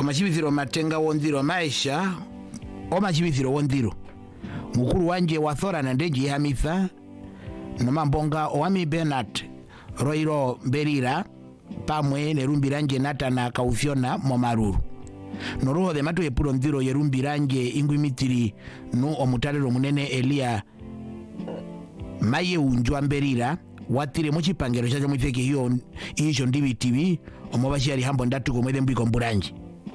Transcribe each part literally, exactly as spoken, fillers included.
amachibithiro matenga wonziro maisha omachibithiro wonziro mukuru wanje wathora na ndeji hamitha nomambonga owami Bernard Roiro Berira pamwe nerumbiranje Natana Kauthiona Momaruru noruho de matu epuro nziro yerumbiranje ingwimitiri no omutarero munene Elia maye unjwa Berira watire muchipangero chacho mwifeke hiyo hiyo ndibi T V omobashi ali hambo ndatu komwede mbiko mburanje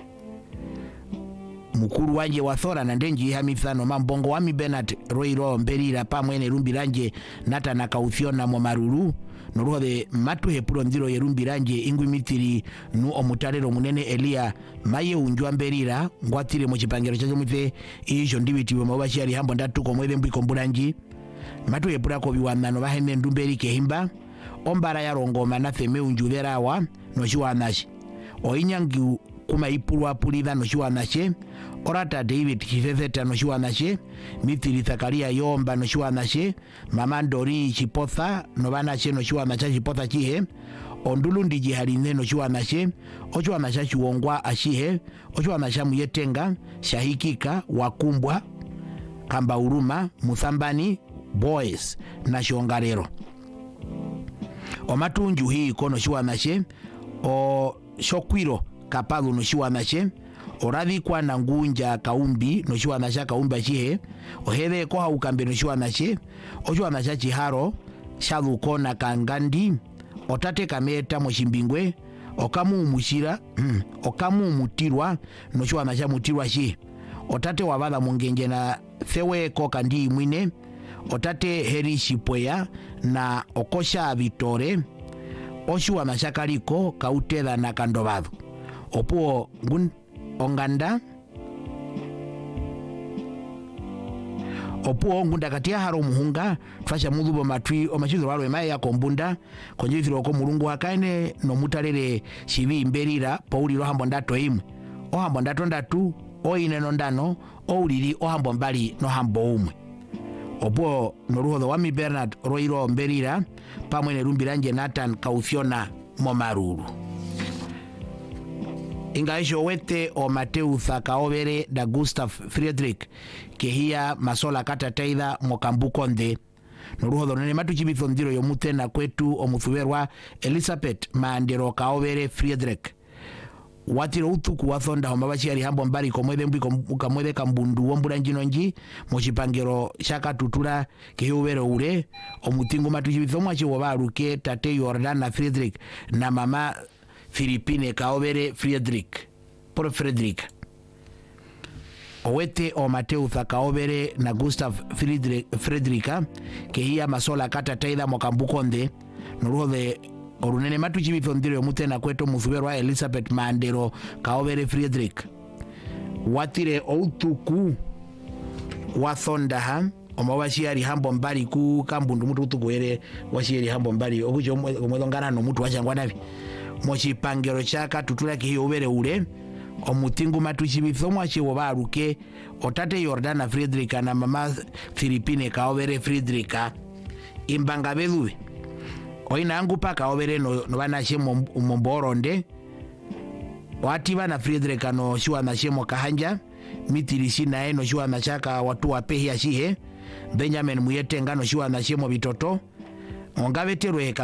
mukuru wanje wathora na ndenji hamithano mambongo wami Bernard Roiro Berira pamwe nerumbiranje Natana Kauthiona Momaruru noruho de matu hepuro nziro yerumbiranje ingwimitiri nu omutarero munene Elia maye unjwa Berira ngwatire muchipangero chacho mwifeke hiyo ndibi T V omobashi ali hambo ndatu komwede mbiko mburanje matu hepura ko biwanano bahene ndumberi kehimba ombara ya rongoma na theme unjuverawa no shiwanashi oinyangi kuma ipurwa pulida no shiwanashi orata David Kifefeta no shiwanashi mitiri Zakaria Yomba no shiwanashi mama Ndori Chipotha no banache no shiwanacha Chipotha chihe ondulundi jihaline no shiwanashi ochiwanasha chiwongwa ashihe ochiwanasha muyetenga shahikika wakumbwa kamba uruma Musambani Boys na shongarero omatunju hii kono shiwanashe o shokwiro kapalu no shiwanashe oradi kwa na ngunja kaumbi no shiwanasha kaumba chihe ohere ko haukambe no shiwanashe oshiwanasha chiharo shadhu kona kangandi otate kameta moshimbingwe okamu mushira mm, okamu mutirwa no shiwanasha mutirwa shi otate wabala mungenje na thewe ko kandi mwine otate Heri Shipweya na okosha Vitore oshuwa mashakaliko kautela na kandobado opuo ngun onganda opuo ngunda katia haro muhunga twasha mudhubo matwi omachizo walo emaye ya kombunda konjithiro ko mulungu hakaine no mutarere shivi Berira pauli lo hambo ndato imu o hambo ndato ndatu o ineno ndano o ulili o hambo mbali no hambo umwe opo noruho wami Bernard Roiro Berira pamwe nerumbiranje Nathan Kauthiona Momaruru ingaisho wete o Mateu Thakaobere da Gustav Friedrich kehia masola kata taida mokambukonde noruho nene matu chibitho ndiro yomute na kwetu omuthuberwa Elizabeth Mandero Kaobere Friedrich watiro utuku wathonda homabachi ali hambo mbali komwede mbiko kamwede kambundu womburanji nonji mochipangero shaka tutura kehubere ure omutingo matuchibitho mwachi wobaruke tate Jordana Friedrich na mama Philippine Kaobere Friedrich por Friedrich owete o Mateu Thakaobere na Gustav Friedrich Friedricha kehia masola kata taida mokambukonde noruho de orunene matu chibitho ndiro yomute na kweto muthuberwa Elizabeth Mandero Kaobere Friedrich watire outuku wathondaha omawashi ali hambo mbali ku kambundu mutu utukuere washi ali hambo mbali okucho omwedongana no mutu wachangwa nabi mochipangero chaka tutula kihobere ule omutingu matu chibitho mwachi wobaruke otate Jordana Friedrich na mama Philippine Kaobere Friedrich imbanga bedhuwe oina angu paka obere no, no banashe momboronde wati bana Friedrich no shiwa na shemo kahanja mitirisi na eno shiwa na chaka watu wapehi ashihe Benjamin Muyetenga no shiwa na shemo bitoto ongaveterwe